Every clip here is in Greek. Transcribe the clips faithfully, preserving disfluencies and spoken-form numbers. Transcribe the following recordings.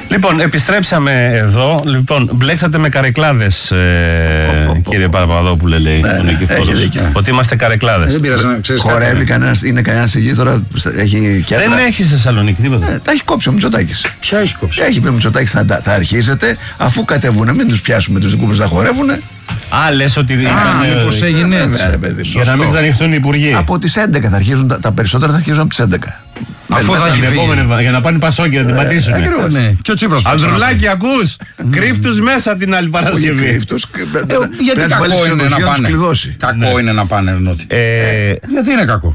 Λοιπόν, επιστρέψαμε εδώ. Λοιπόν, μπλέξατε με καρεκλάδες, ε, κύριε Παπαδόπουλε, λέει ο Νικηφόρος. Ότι είμαστε καρεκλάδες. Δεν πειράζει να ξέρεις. Χορεύει κανένας, είναι κανένας εκεί τώρα, έχει κέντρα. Δεν έχει στη Θεσσαλονίκη τίποτα. Ε, τα έχει κόψει ο Μητσοτάκης. Ποια έχει κόψει? Έχει πει ο Μητσοτάκης, θα, θα αρχίσετε, αφού κατεβούνε, μην τους πιάσουμε τους δικούς μας να χορεύουνε. Α, λες ότι. Α, μήπως έγινε έτσι. Για να μην ξανοιχτούν οι υπουργοί. Από τις έντεκα θα αρχίζουν, τα, τα περισσότερα θα αρχίζουν από τις έντεκα. Αφού θα έχει επόμενη, για να πάνε Πασόκι να την πατήσουν. Ακριβώς. Ναι. Και ο Τσίπρας. Ανδρουλάκη, ακούς! Κρύφτους μέσα την άλλη Παρασκευή. Γιατί κακό είναι να πάνε. Κακό είναι να πάνε, Νότι. Γιατί είναι κακό?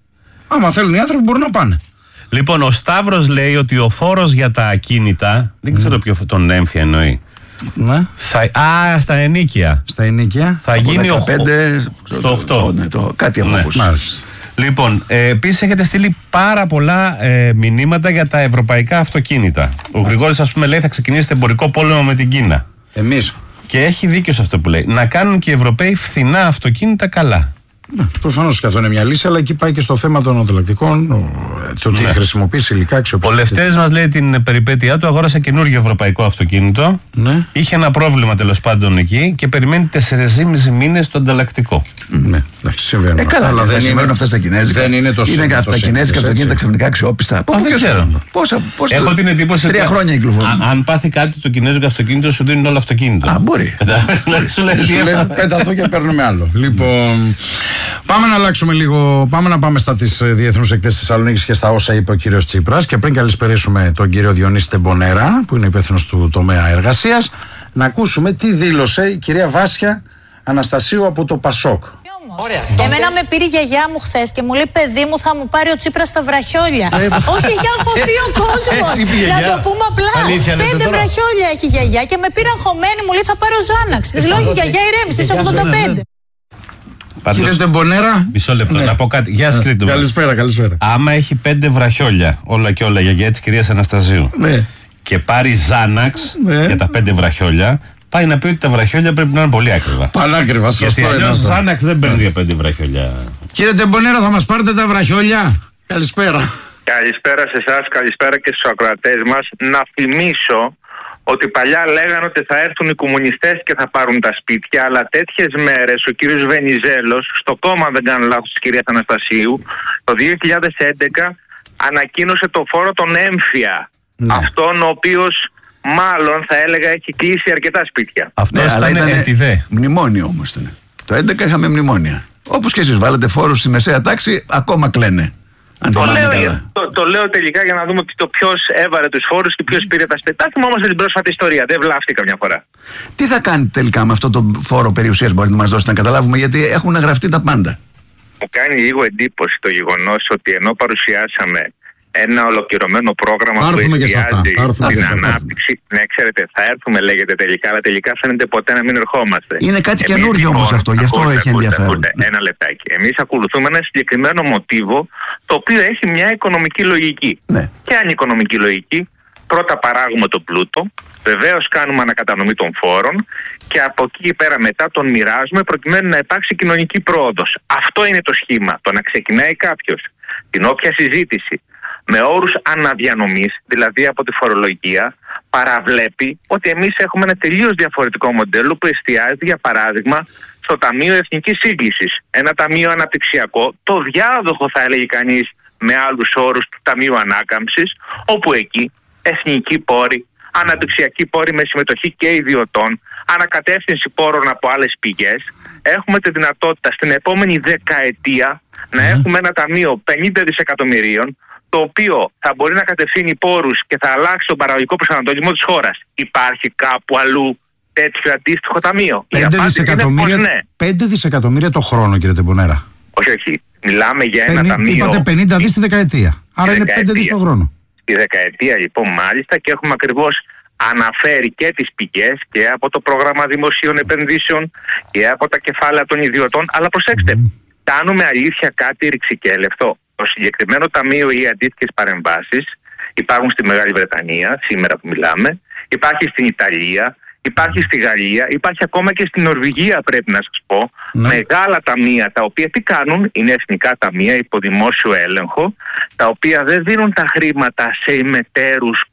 Άμα θέλουν οι άνθρωποι μπορούν να πάνε. Λοιπόν, ο Σταύρος λέει ότι ο φόρος για τα ακίνητα, δεν ξέρω ποιο τον έμφυα εννοεί. Ναι. Θα, α, στα ενίκια. Στα ενίκια. Θα γίνει δεκαπέντε στο οκτώ. Ναι, το, κάτι έχω ακούσει. Λοιπόν, ε, επίσης έχετε στείλει πάρα πολλά ε, μηνύματα για τα ευρωπαϊκά αυτοκίνητα. Ο Γρηγόρης, ας πούμε, λέει θα ξεκινήσετε εμπορικό πόλεμο με την Κίνα. Εμείς. Και έχει δίκιο σε αυτό που λέει. Να κάνουν και οι Ευρωπαίοι φθηνά αυτοκίνητα καλά. Ναι, προφανώς και αυτό είναι μια λύση, αλλά εκεί πάει και στο θέμα των ανταλλακτικών, το ότι ναι. χρησιμοποιήσει υλικά αξιοπιστία. Ο Λευτέρης μας λέει την περιπέτειά του, αγόρασε καινούργιο ευρωπαϊκό αυτοκίνητο. Ναι. Είχε ένα πρόβλημα τέλος πάντων εκεί και περιμένει τέσσερις και μισό μήνες το ανταλλακτικό. Ναι, εντάξει, συμβαίνουν. Ε, καλά, αλλά δεν είναι αυτά στα κινέζικα. Δεν είναι τόσο. Είναι αυτά τα κινέζικα αυτοκίνητα ξαφνικά αξιόπιστα. Α, δεν ξέρω. Πόσα, πόσα, έχω την εντύπωση τρία ότι χρόνια κυκλοφορούν. Αν πάθει κάτι το κινέζικο αυτοκίνητο, σου δίνουν όλο αυτοκίνητο. Α, μπορεί. Σου λέει πέντε αυτό και παίρνουμε άλλο. Λοιπόν. Πάμε να αλλάξουμε λίγο. Πάμε να πάμε στα της διεθνούς εκθέσεις της Θεσσαλονίκης και στα όσα είπε ο κύριος Τσίπρας. Και πριν καλησπερίσουμε τον κύριο Διονύση Τεμπονέρα, που είναι υπεύθυνος του τομέα εργασίας, να ακούσουμε τι δήλωσε η κυρία Βάσια Αναστασίου από το Πασόκ. Ωραία. Εμένα με πήρε η γιαγιά μου χθες και μου λέει: παιδί μου, θα μου πάρει ο Τσίπρας στα βραχιόλια. Όχι, για αγχωθεί ο κόσμος. Να το πούμε απλά. Πέντε βραχιόλια έχει η γιαγιά και με πήρε αγχωμένη, μου λέει: θα πάρω Ζάναξ. Τη λέω: γιαγιά, ηρέμησε, είσαι ογδόντα πέντε. Πάντως, κύριε Τεμπονέρα. Μισό λεπτό, ναι. να πω κάτι. Γεια σας, Κρήτη. Καλησπέρα, καλησπέρα. Άμα έχει πέντε βραχιόλια, όλα και όλα για γιαγιά της κυρίας Αναστασίου, ναι. και πάρει Ζάναξ ναι. για τα πέντε βραχιόλια, πάει να πει ότι τα βραχιόλια πρέπει να είναι πολύ ακριβά. Πανάκριβα, σωστό. Γιατί αλλιώς Ζάναξ δεν παίρνει για πέντε βραχιόλια. Κύριε Τεμπονέρα, θα μας πάρετε τα βραχιόλια? Καλησπέρα. Καλησπέρα σε εσάς, καλησπέρα και στους ακροατές μας. Να θυμίσω ότι παλιά λέγανε ότι θα έρθουν οι κομμουνιστές και θα πάρουν τα σπίτια, αλλά τέτοιες μέρες ο κύριος Βενιζέλος, στο κόμμα, δεν κάνω λάθος, της κυρίας Αναστασίου, το δύο χιλιάδες έντεκα ανακοίνωσε το φόρο των έμφυα. Ναι. Αυτόν ο οποίος μάλλον θα έλεγα έχει κλείσει αρκετά σπίτια. Αυτό ναι, ήταν ετηδέ. Μνημόνιο όμως ήταν. Το έντεκα είχαμε μνημόνια. Όπως και εσείς βάλετε φόρους στη μεσαία τάξη, ακόμα κλαίνε. Το λέω, το, το λέω τελικά για να δούμε το ποιος έβαλε τους φόρους και ποιος πήρε τα σπιτά. Θυμόμαστε την πρόσφατη ιστορία. Δεν βλάφτηκα μια φορά. Τι θα κάνετε τελικά με αυτό το φόρο περιουσίας, μπορείτε να μας δώσετε να καταλάβουμε, γιατί έχουν γραφτεί τα πάντα. Μου κάνει λίγο εντύπωση το γεγονός ότι ενώ παρουσιάσαμε ένα ολοκληρωμένο πρόγραμμα Πάρθουμε που εστιάζει την ανάπτυξη. Ναι, ξέρετε, θα έρθουμε λέγεται τελικά, αλλά τελικά φαίνεται ποτέ να μην ερχόμαστε. Είναι κάτι καινούργιο όμως αυτό, γι' αυτό ακούτε, έχει ακούτε, ενδιαφέρον. Ακούτε, ναι. Ένα λεπτάκι. Εμείς ακολουθούμε ένα συγκεκριμένο μοτίβο, το οποίο έχει μια οικονομική λογική. Ναι. Ποια είναι η οικονομική λογική? Πρώτα παράγουμε τον πλούτο, βεβαίως κάνουμε ανακατανομή των φόρων και από εκεί και πέρα μετά τον μοιράζουμε προκειμένου να υπάρξει κοινωνική πρόοδος. Αυτό είναι το σχήμα. Το να ξεκινάει κάποιος την όποια συζήτηση με όρους αναδιανομής, δηλαδή από τη φορολογία, παραβλέπει ότι εμείς έχουμε ένα τελείως διαφορετικό μοντέλο που εστιάζει, για παράδειγμα, στο Ταμείο Εθνικής Σύγκλησης. Ένα ταμείο αναπτυξιακό, το διάδοχο θα έλεγε κανείς με άλλους όρους του Ταμείου Ανάκαμψης, όπου εκεί εθνικοί πόροι, αναπτυξιακοί πόροι με συμμετοχή και ιδιωτών, ανακατεύθυνση πόρων από άλλες πηγές, έχουμε τη δυνατότητα στην επόμενη δεκαετία να έχουμε ένα ταμείο πενήντα δισεκατομμυρίων, το οποίο θα μπορεί να κατευθύνει πόρους και θα αλλάξει τον παραγωγικό προσανατολισμό της χώρας. Υπάρχει κάπου αλλού τέτοιο αντίστοιχο ταμείο? πέντε δισεκατομμύρια, ναι. πέντε δισεκατομμύρια το χρόνο, κύριε Τεμπονέρα. Όχι, όχι. Μιλάμε για ένα πενήντα, ταμείο. Είπατε πενήντα δις τη δεκαετία. Άρα είναι πέντε δις το χρόνο. Στη δεκαετία λοιπόν μάλιστα, και έχουμε ακριβώς αναφέρει και τις πηγές και από το πρόγραμμα δημοσίων επενδύσεων και από τα κεφάλαια των ιδιωτών. Αλλά προσέξτε, mm. κάνουμε αλήθεια κάτι ρηξικέλευτο. Το συγκεκριμένο ταμείο ή αντίστοιχες παρεμβάσεις υπάρχουν στη Μεγάλη Βρετανία, σήμερα που μιλάμε, υπάρχει στην Ιταλία, υπάρχει στη Γαλλία, υπάρχει ακόμα και στην Νορβηγία, πρέπει να σας πω. Ναι. Μεγάλα ταμεία, τα οποία τι κάνουν? Είναι εθνικά ταμεία υπό δημόσιο έλεγχο, τα οποία δεν δίνουν τα χρήματα σε ημετέρους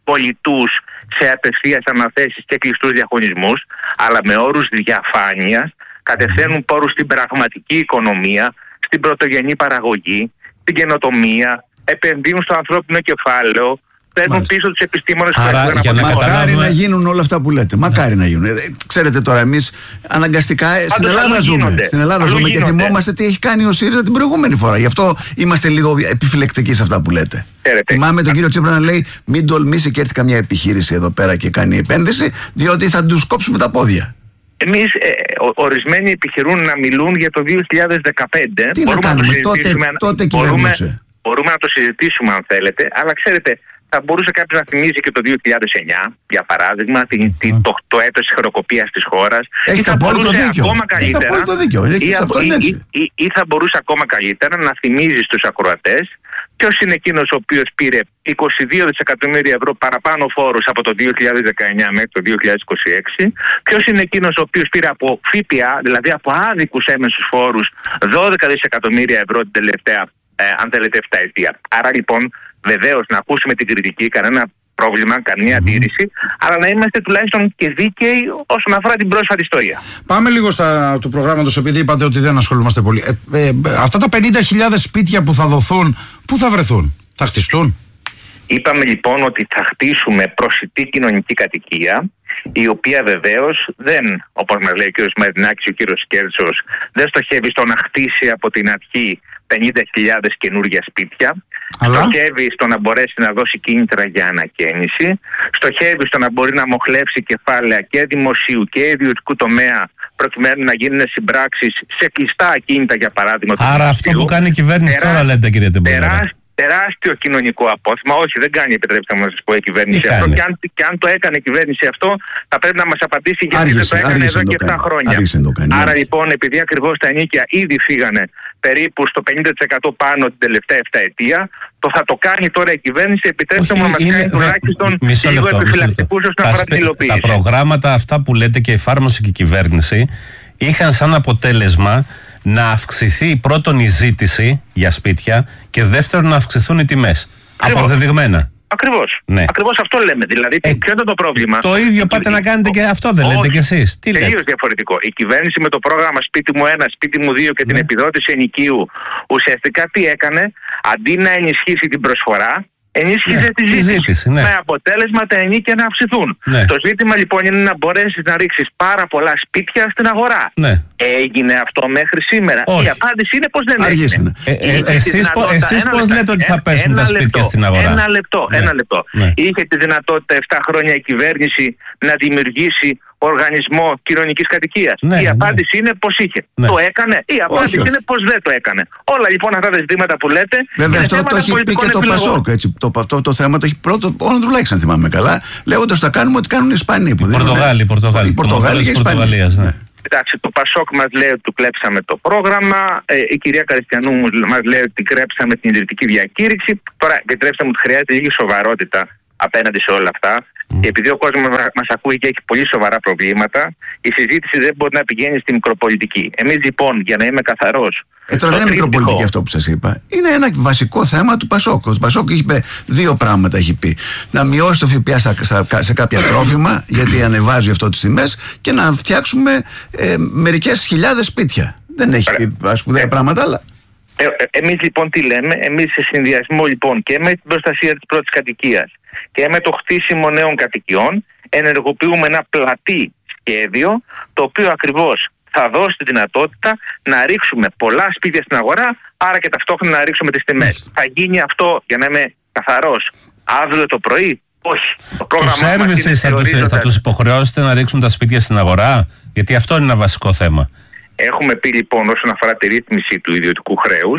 πολιτούς σε απευθείας αναθέσεις και κλειστούς διαγωνισμούς, αλλά με όρους διαφάνειας, κατευθύνουν πόρους στην πραγματική οικονομία, στην πρωτογενή παραγωγή, στην καινοτομία, επενδύουν στο ανθρώπινο κεφάλαιο, παίρνουν πίσω τους επιστήμονες που έχουν από την χώρα. Μακάρι να γίνουν όλα αυτά που λέτε. Μακάρι να γίνουν. Ε, ξέρετε τώρα, εμείς αναγκαστικά ε, στην Ελλάδα ζούμε. Στην Ελλάδα ζούμε και θυμόμαστε τι έχει κάνει ο ΣΥΡΙΖΑ την προηγούμενη φορά. Γι' αυτό είμαστε λίγο επιφυλακτικοί σε αυτά που λέτε. Ξέρετε. Θυμάμαι τον κύριο Τσίπρα να λέει: μην τολμήσει και έρθει καμιά επιχείρηση εδώ πέρα και κάνει επένδυση, διότι θα τους κόψουμε τα πόδια. Εμείς ε, ορισμένοι επιχειρούν να μιλούν για το δύο χιλιάδες δεκαπέντε. Τι μπορούμε να κάνουμε, τότε, τότε μπορούμε, μπορούμε να το συζητήσουμε αν θέλετε, αλλά ξέρετε, θα μπορούσε κάποιος να θυμίζει και το δύο χιλιάδες εννιά, για παράδειγμα, mm. την, το, το έτος της χρεοκοπίας της χώρας. Έχει ή θα μπορούσε ακόμα καλύτερα, ή, ή, ή, ή θα μπορούσε ακόμα καλύτερα να θυμίζει στους ακροατές ποιος είναι εκείνος ο οποίος πήρε είκοσι δύο δισεκατομμύρια ευρώ παραπάνω φόρους από το δύο χιλιάδες δεκαεννιά μέχρι το δύο χιλιάδες είκοσι έξι, ποιος είναι εκείνος ο οποίος πήρε από ΦΠΑ, δηλαδή από άδικους έμεσους φόρους, δώδεκα δισεκατομμύρια ευρώ την τελευταία, ε, αν θέλετε, εφταετία. Άρα λοιπόν, βεβαίως να ακούσουμε την κριτική, κανένα πρόβλημα, καμία αντίρρηση, αλλά να είμαστε τουλάχιστον και δίκαιοι όσον αφορά την πρόσφατη ιστορία. Πάμε λίγο στα του προγράμματος, επειδή είπατε ότι δεν ασχολούμαστε πολύ. Ε, ε, αυτά τα πενήντα χιλιάδες σπίτια που θα δοθούν, πού θα βρεθούν, θα χτιστούν? Είπαμε λοιπόν ότι θα χτίσουμε προσιτή κοινωνική κατοικία, η οποία βεβαίως δεν, όπως μας λέει ο κύριος Μαρινάκης, ο κύριος Κέρτσος, δεν στοχεύει στο να χτίσει από την αρχή πενήντα χιλιάδες καινούργια σπίτια. Αλλά... στοχεύει στο να μπορέσει να δώσει κίνητρα για ανακαίνιση, στοχεύει στο να μπορεί να μοχλεύσει κεφάλαια και δημοσίου και ιδιωτικού τομέα, προκειμένου να γίνουν συμπράξεις σε κλειστά ακίνητα, για παράδειγμα. Άρα αυτό που κάνει η κυβέρνηση Τερά... τώρα, λέτε, κύριε Τεμπονέρα. Τεράστιο κοινωνικό απόθυμα. Όχι, δεν κάνει, επιτρέψτε μου να σας πω, η κυβέρνηση αυτό. Και αν, και αν το έκανε η κυβέρνηση αυτό, θα πρέπει να μας απαντήσει γιατί άργησε, δεν το έκανε εδώ και επτά χρόνια. Άρα λοιπόν, επειδή ακριβώς τα ενοίκια ήδη φύγανε περίπου στο πενήντα τοις εκατό πάνω την τελευταία εφταετία, το θα το κάνει τώρα η κυβέρνηση. Επιτρέψτε μου να μας κάνει τουλάχιστον λίγο επιφυλακτικούς όσον αφορά την υλοποίηση. Τα προγράμματα αυτά που λέτε και εφάρμοσε και η κυβέρνηση είχαν σαν αποτέλεσμα να αυξηθεί πρώτον η ζήτηση για σπίτια και δεύτερον να αυξηθούν οι τιμές. Αποδεδειγμένα. Ακριβώς. Ναι. Ακριβώς αυτό λέμε. Δηλαδή, ε, ποιο ήταν το πρόβλημα? Το ίδιο πάτε η... να κάνετε και αυτό, δεν λέτε κι εσείς? Τι λέτε? Τελείως διαφορετικό. Η κυβέρνηση με το πρόγραμμα Σπίτι μου ένα, Σπίτι μου δύο και ναι. την επιδότηση ενοικίου ουσιαστικά τι έκανε? Αντί να ενισχύσει την προσφορά, ενίσχυσε ναι, τη ζήτηση, ζήτηση ναι. με αποτέλεσμα τα ενίκια να αυξηθούν. Ναι. Το ζήτημα λοιπόν είναι να μπορέσεις να ρίξεις πάρα πολλά σπίτια στην αγορά. Ναι. Έγινε αυτό μέχρι σήμερα? Όχι. Η απάντηση είναι πως δεν έγινε. Ε, ε, ε, εσείς εσείς πώς λέτε ότι θα πέσουν τα σπίτια λεπτό, στην αγορά? Ένα λεπτό, ναι. ένα λεπτό. Ναι. Είχε τη δυνατότητα επτά χρόνια η κυβέρνηση να δημιουργήσει οργανισμό κοινωνικής κατοικίας. Ναι, η απάντηση ναι. είναι πως είχε. Ναι. Το έκανε? Η απάντηση όχι, είναι πως δεν το έκανε. Όλα λοιπόν αυτά τα ζητήματα που λέτε. Βέβαια αυτό το έχει πει και το Πασόκ. Έτσι, το, αυτό το θέμα το έχει πρώτο ο Ανδρουλάκης, αν θυμάμαι καλά, λέγοντας ότι θα κάνουμε ό,τι κάνουν οι Ισπανοί. Που Πορτογάλοι, Πορτογάλοι. Πορτογάλοι και Ισπανία. Ναι. Εντάξει, το Πασόκ μας λέει ότι του κλέψαμε το πρόγραμμα. Ε, η κυρία Καριστιανού μας λέει ότι κλέψαμε την ιδρυτική διακήρυξη. Τώρα, επιτρέψτε μου ότι χρειάζεται λίγη σοβαρότητα απέναντι σε όλα αυτά. Mm. Και επειδή ο κόσμος μας ακούει και έχει πολύ σοβαρά προβλήματα, η συζήτηση δεν μπορεί να πηγαίνει στην μικροπολιτική. Εμείς λοιπόν, για να είμαι καθαρός. Ε, τώρα δεν είναι μικροπολιτική αυτό που σας είπα. Είναι ένα βασικό θέμα του Πασόκ. Το Πασόκ έχει πει δύο πράγματα. Έχει πει να μειώσει το ΦΠΑ σε κάποια τρόφιμα, γιατί ανεβάζει αυτό τις τιμές, και να φτιάξουμε ε, μερικές χιλιάδες σπίτια. Δεν έχει πει σπουδαία ε, πράγματα, αλλά. Ε, ε, εμείς λοιπόν τι λέμε? Εμείς σε συνδυασμό λοιπόν και με την προστασία της πρώτης κατοικίας και με το χτίσιμο νέων κατοικιών ενεργοποιούμε ένα πλατή σχέδιο, το οποίο ακριβώς θα δώσει τη δυνατότητα να ρίξουμε πολλά σπίτια στην αγορά, άρα και ταυτόχρονα να ρίξουμε τις τιμές. Θα γίνει αυτό, για να είμαι καθαρός, αύριο το πρωί? Όχι. Το πρόγραμμα μας είναι θα, τους, θα τους υποχρεώσετε να ρίξουν τα σπίτια στην αγορά? Γιατί αυτό είναι ένα βασικό θέμα. Έχουμε πει λοιπόν όσον αφορά τη ρύθμιση του ιδιωτικού χρέους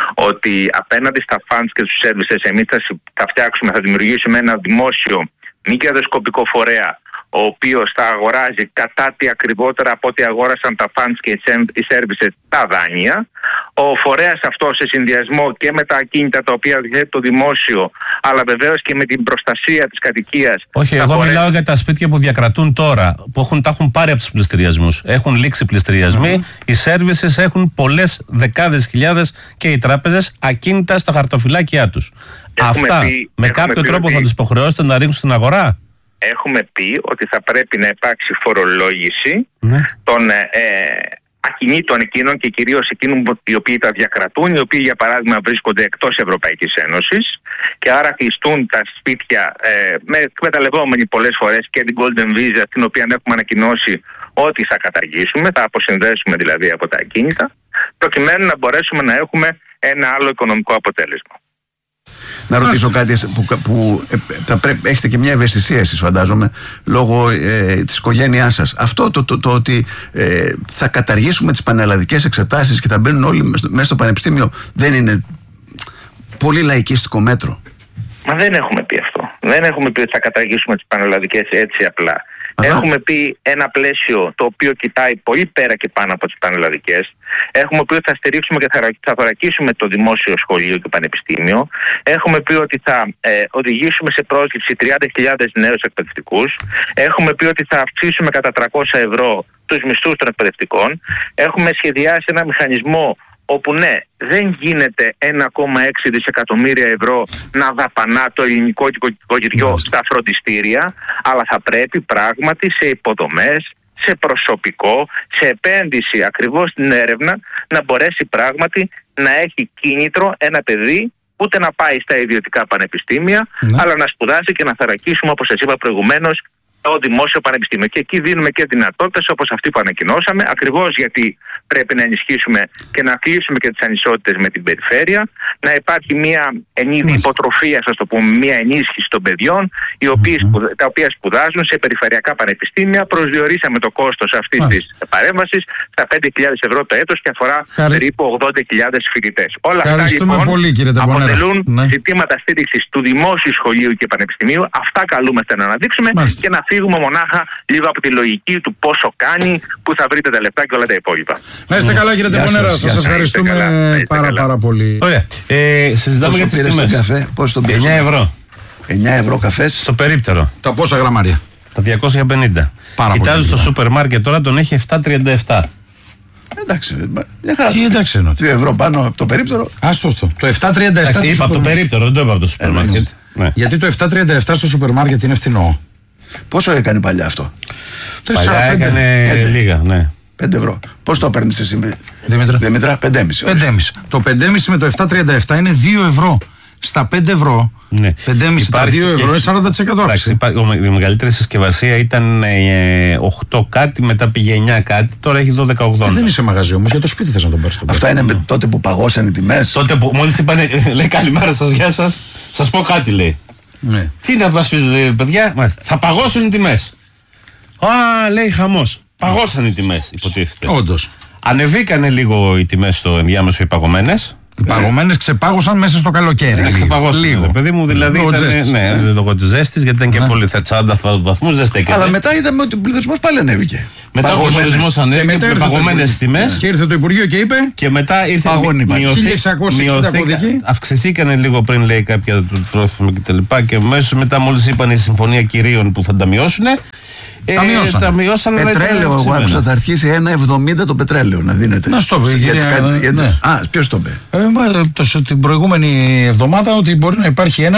ότι απέναντι στα funds και στους services εμείς θα, θα φτιάξουμε, θα δημιουργήσουμε ένα δημόσιο μη κερδοσκοπικό φορέα, ο οποίος θα αγοράζει κατά τι ακριβότερα από ό,τι αγόρασαν τα funds και οι services τα δάνεια, ο φορέας αυτό σε συνδυασμό και με τα ακίνητα τα οποία διαθέτει το δημόσιο, αλλά βεβαίως και με την προστασία της κατοικίας. Όχι, εγώ μπορέσει... μιλάω για τα σπίτια που διακρατούν τώρα, που έχουν, τα έχουν πάρει από τους πληστηριασμούς. Έχουν λήξει πληστηριασμοί, mm-hmm. οι services έχουν πολλές δεκάδες χιλιάδες και οι τράπεζες ακίνητα στα χαρτοφυλάκια τους. Έχουμε Αυτά πει, με κάποιο τρόπο ότι... θα τους υποχρεώσετε να ρίξουν στην αγορά. Έχουμε πει ότι θα πρέπει να υπάρξει φορολόγηση mm. των ε, ακινήτων εκείνων και κυρίως εκείνων οι οποίοι τα διακρατούν, οι οποίοι για παράδειγμα βρίσκονται εκτός Ευρωπαϊκής Ένωσης και άρα κλειστούν τα σπίτια ε, με εκμεταλλευόμενοι πολλές φορές και την Golden Visa, την οποία έχουμε ανακοινώσει ότι θα καταργήσουμε, θα αποσυνδέσουμε δηλαδή από τα ακίνητα, προκειμένου να μπορέσουμε να έχουμε ένα άλλο οικονομικό αποτέλεσμα. Να ρωτήσω κάτι που, που ε, θα πρέπει, έχετε και μια ευαισθησία εσείς φαντάζομαι λόγω ε, της οικογένειάς σας. Αυτό το, το, το ότι ε, θα καταργήσουμε τις πανελλαδικές εξετάσεις και θα μπαίνουν όλοι μέσα στο πανεπιστήμιο δεν είναι πολύ λαϊκίστικο μέτρο? Μα δεν έχουμε πει αυτό. Δεν έχουμε πει ότι θα καταργήσουμε τις πανελλαδικές έτσι απλά. Aha. Έχουμε πει ένα πλαίσιο το οποίο κοιτάει πολύ πέρα και πάνω από τις πανελλαδικές. Έχουμε πει ότι θα στηρίξουμε και θα θωρακίσουμε το δημόσιο σχολείο και πανεπιστήμιο. Έχουμε πει ότι θα ε, οδηγήσουμε σε πρόσληψη τριάντα χιλιάδες νέους εκπαιδευτικούς. Έχουμε πει ότι θα αυξήσουμε κατά τριακόσια ευρώ τους μισθούς των εκπαιδευτικών. Έχουμε σχεδιάσει ένα μηχανισμό όπου ναι, δεν γίνεται ένα κόμμα έξι δισεκατομμύρια ευρώ να δαπανά το ελληνικό οικογενειό στα φροντιστήρια, αλλά θα πρέπει πράγματι σε υποδομές, σε προσωπικό, σε επένδυση ακριβώς στην έρευνα, να μπορέσει πράγματι να έχει κίνητρο ένα παιδί ούτε να πάει στα ιδιωτικά πανεπιστήμια, ναι. αλλά να σπουδάσει και να θωρακίσουμε, όπως σας είπα προηγουμένως, το δημόσιο πανεπιστήμιο. Και εκεί δίνουμε και δυνατότητες όπως αυτή που ανακοινώσαμε, ακριβώς γιατί πρέπει να ενισχύσουμε και να κλείσουμε και τις ανισότητες με την περιφέρεια, να υπάρχει μια ενίδη υποτροφία, ας το πούμε, μια ενίσχυση των παιδιών, οι οποίες, mm-hmm. τα οποία σπουδάζουν σε περιφερειακά πανεπιστήμια. Προσδιορίσαμε το κόστος αυτής της παρέμβασης στα πέντε χιλιάδες ευρώ το έτος και αφορά Χαρι... περίπου ογδόντα χιλιάδες φοιτητές. Όλα αυτά λοιπόν πολύ, αποτελούν ναι. ζητήματα στήριξης του δημόσιου σχολείου και πανεπιστημίου. Αυτά καλούμαστε να αναδείξουμε. Μάλιστα. Και να φύγουμε μονάχα λίγο από τη λογική του πόσο κάνει, που θα βρείτε τα λεπτά και όλα τα υπόλοιπα. Να είστε καλά κύριε Τεμπονέρα, σας ευχαριστούμε καλά, πάρα καλά. πάρα πολύ. Ωραία. Ε, συζητάμε για τις τιμές. Καφέ, πώς τον εννιά ευρώ. εννιά ευρώ καφές. Στο περίπτερο. Τα πόσα γραμμάρια? Τα διακόσια πενήντα. Πάρα Κοιτάζω στο σούπερ μάρκετ τώρα, τον έχει επτά τριάντα επτά. Εντάξει, μια χαρά. Τι εντάξει εννοώ. δύο ευρώ πάνω από το περίπτερο. Άστο αυτό. Το επτά τριάντα επτά. Είπα από το περίπτερο, δεν το είπα από το σούπερ μάρκετ. Γιατί το επτά τριάντα επτά στο σούπερ μάρκετ είναι φθηνό. Πόσο έκανε παλιά αυτό? Παλιά έκανε πέντε. Λίγα, ναι. πέντε ευρώ. Πώς το παίρνεις εσύ, Δημήτρα? Δημήτρα, πέντε κόμμα πέντε. πέντε κόμμα πέντε. Το πέντε κόμμα πέντε με το επτά τριάντα επτά είναι δύο ευρώ. Στα πέντε ευρώ, ναι. πέντε κόμμα πέντε τα δύο ευρώ είναι σαράντα τοις εκατό. Εντάξει, η μεγαλύτερη συσκευασία ήταν ε, οκτώ κάτι, μετά πήγε εννιά κάτι, τώρα έχει δώδεκα ογδόντα. Ε, δεν είσαι μαγαζί όμως, για το σπίτι θες να τον πάρεις. Αυτά είναι με, τότε που παγώσαν οι τιμές. Τότε που μόλις είπανε, λέει καλημέρα σας, γεια σας, σας πω κάτι λέει. Ναι. Τι να μας πεις παιδιά, θα παγώσουν οι τιμές. Α, λέει χαμός. Παγώσαν οι τιμές, υποτίθεται. Όντως. Ανεβήκανε λίγο οι τιμές στο ενδιάμεσο, οι παγωμένες. Οι παγωμένες ξεπάγωσαν μέσα στο καλοκαίρι. Ναι, ξεπάγωσαν. Λίγο. Παιδί μου, δηλαδή. Λόγω ήταν, ναι, ναι. λόγω της ζέστης, γιατί ήταν και ναι. πολύ σαράντα βαθμούς δεν στέκεται. Αλλά μετά είδαμε ότι ο πληθυσμός πάλι ανέβηκε. Μετά ο πληθυσμός ανέβηκε με παγωμένες τιμές. Και ήρθε το Υπουργείο και είπε. Και μετά ήρθε. χίλια εξακόσια εξήντα κωδική. Αυξηθήκανε λίγο πριν, λέει, κάποια του τρόφιμα κτλ. Και, και αμέσως μετά, μόλις είπαν η συμφωνία κυρίων που θα τα μειώσουν. Ε, τα μειώσαν. Τα μειώσαν. Πετρέλαιο, εγώ άκουσα θα αρχίσει ένα εβδομήντα το πετρέλαιο να δίνεται. Να στο πει. Α, ποιος το πει? Ε, την προηγούμενη εβδομάδα ότι μπορεί να υπάρχει ένα